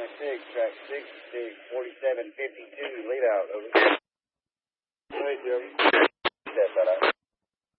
6, track 66, 4752, lead out, over. Hey, Jim.